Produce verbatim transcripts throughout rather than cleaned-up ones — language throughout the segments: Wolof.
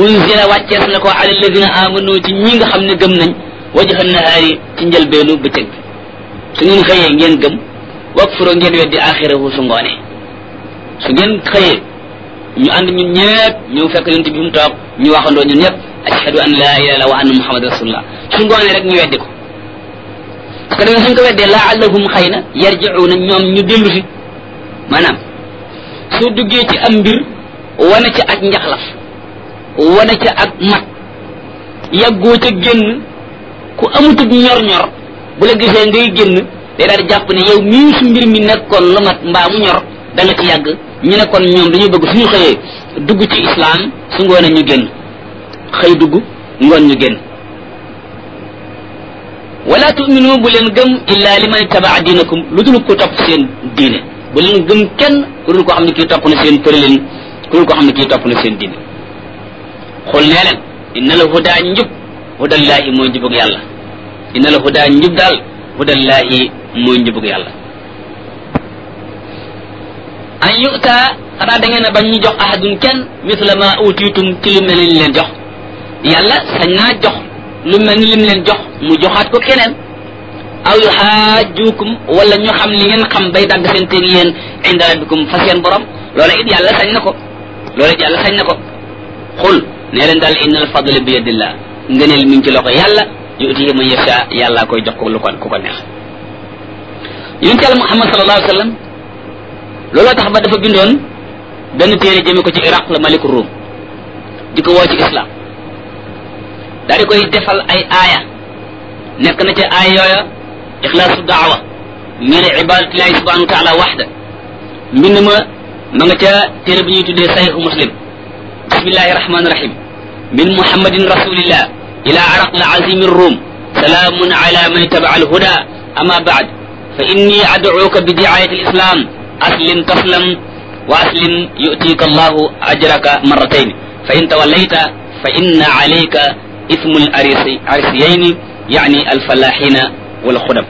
unzila wàccees na ko ala alladina amanu ci ñi nga xam ne gëm nañ wajha nahaari ci njëlbeenu bëccëg su ngeen xëyee ngeen gëm wakfuru ngeen weddi axirahu su ngoonee su ngeen xëyee ñu ànd ñun ñëpp ñëw fekk yonent bi mu toog ñu waxandoo ñun ñëpp ashhadu an la ilaha illallah wa anna muhammad rasulullah su ngoonee rek ñu weddi ko parce que dañu suñ ko weddee laallahum xëy na yarji'una ñoom ñu dellu si maanaam soo duggee ci am mbir wane ca ak njaxlaf wane ca ak mat yàggoo ca génn ku amutub ñor-ñor bu la gisee ngay génn day daal di jàpp ne yow mii su mbir mi nekkoon lu mat mbaa mu ñor da nga ci yàgg ñu ne kon ñoom dañuy bëgg suñu xëyee dugg ci islam su ngoonee ñu génn xëy dugg ngoon ñu génn wala tu'minu bu leen gëm illa liman ittaba'a diinakum lu dul ko topp seen diine bu leen gëm kenn ku dul koo xam ne kii topp na seen tëralin ku dul koo xam ne kii topp na seen diine xul nee leen inna la hudaa njub hudallahi mooy njubug yàlla inna la hudaa njub daal hudallahi mooy njubug yàlla an yu'ta xanaa da ngeen a bañ ñu jox ahadun kenn misla ma utiitum ci lu mel ni leen jox yàlla sañ naa jox lu mel ni lim leen jox mu joxaat ko keneen aw yuhaajukum wala ñu xam li ngeen xam bay dagg seen teeg yéen inda rabbikum fa seen borom loola it yàlla sañ na ko loola it yàlla sañ na ko xul nee leen daal inna al fadla bi yadillah ngëneel mi ngi ci loxo yàlla yu'tihi man yasha yàlla koy jox ko lu ko ku ko neex yonent yàlla Muhammad sallallahu alayhi wa sallam looloo tax ba dafa bindoon benn téere jëme ko ci Iraq la maliku Rum di ko woo ci islam daal di koy defal ay aaya nekk na ca aaya yooya ixlaasu daawa min ibadatillahi subhanahu wa taala waxda mbind ma ma nga ca téere bi ñuy tuddee sahihu muslim bismillahi rahmani rahim min muhammadin rasulillah ila araql azimi rum salaamun ala man ittaba'a alhuda ama ba'd fa inni ad'uka bi di'ayati alislam aslim taslam wa aslim yu'tika allahu ajraka marratayn fa in tawallayta fa inna alayka ismu al-arisiyayni yaani alfalaxina wal xudam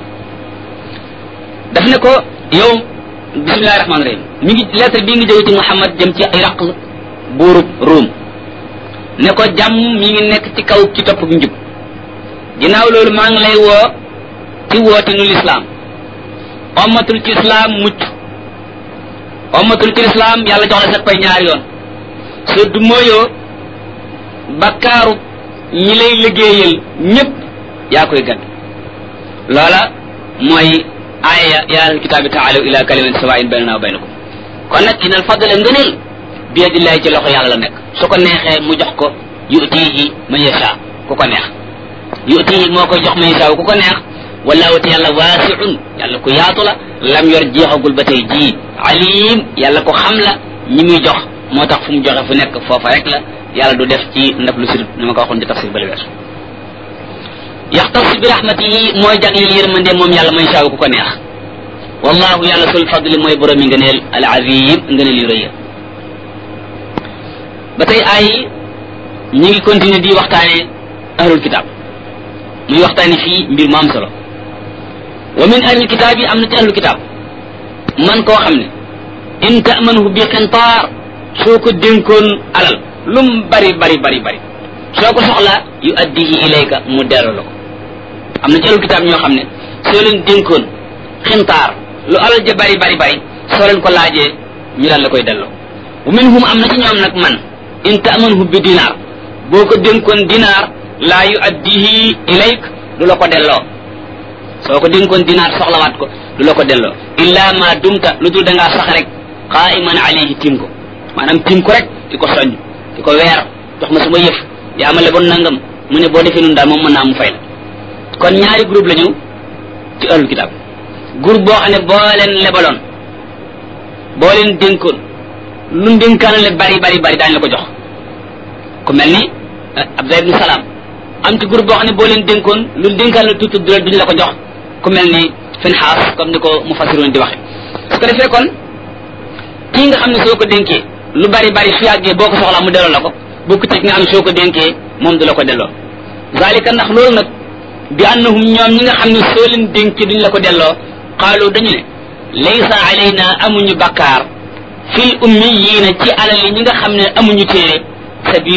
daf ne ko yow bismillahi rahmaani rahim mi ngi lettre bii ngi jóge ci Muhammad jëm ci Iraq buurub Ruum ne ko jàmm mi ngi nekk ci kaw ci topp bu njub ginnaaw loolu maa ngi lay woo ci woote nu lislaam ommatul ci islaam mucc ommatul ci lislaam yàlla jox la sa pay ñaari yoon soo du mooyoo bakkaaru ñi lay liggéeyal ñëpp yaa koy gàdd loola mooy aaya ya ahlal kitaabi taalaw ila kalimatin sawaa'in baynana wa baynakum kon nag inal fadla ngëneel bi yadillahi ci loxo yàlla la nekk su ko neexee mu jox ko yu'tihi man yasha ku ko neex yu'tihi moo koy jox man yasha ku ko neex wallahu te yàlla waasi'un yàlla ku yaatu la lam yor jeexagul ba tey jii alim yàlla ko xam la ñi muy jox moo tax fu mu joxe fu nekk foofa rek la yàlla du def ci ndab lu sirut ni ma ko waxoon ci tafsir bali weesu yaxtas bi rahmatihi mooy jagleel yërmande moom yàlla man shaa ku ko neex wallahu yàlla sul fadli mooy borom yi ngëneel al azim ngëneel yu rëy ba tey ay ñi ngi continuer di waxtaane ahlul kitab muy waxtaane fii mbir mu am solo wa min ahlul kitab yi am na ci ahlul kitab man koo xam ne in ta'manhu bi qintaar soo ko dénkoon alal lum bari bari bari bari soo ko soxlaa yu addihi ilayka mu delloo la ko am na ci ahlul kitaab ñoo xam ne soo leen dénkoon xintaar lu alal ja bari bari bari soo leen ko laajee ñu daal la koy delloo wa minhum am na ci ñoom nag man in ta'manhu bi dinaar boo ko dénkoon dinaar laa yu addihi ilayk du la ko delloo soo ko dénkoon dinaar soxlawaat ko du la ko delloo illa ma dumta lu dul da ngaa sax rek qaa'iman alayhi tim ko maanaam tim ko rek di ko soññ di ko weer jox ma sama yëf yaa ma leboon nangam mu ne boo defee nun daal moom mën naa mu fay la kon ñaari groupe la ñu ci ahlul kitab groupe boo xam ne boo leen lebaloon boo leen dénkoon lu dénkaanale bari bari bari daañu la ko jox ku mel ni Abdullah ibn Salaam am ci groupe boo xam ne boo leen dénkoon lu dénkaanale tuuti du duñu la ko jox ku mel ni Finhaas comme ni ko mufassiroon di waxe su ko defee kon kii nga xam ne soo ko dénkee lu bari bari su yàggee boo ko soxlaa mu delloo la ko bokku ci nga xam ne soo ko dénkee moom du la ko delloo zalika ndax loolu nag bi annahum ñoom ñi nga xam ne soo leen dénkee duñ la ko delloo qaalu dañu ne laysa alayna amuñu bakkaar fil ummiyiina ci alal yi ñi nga xam ne amuñu téere sabi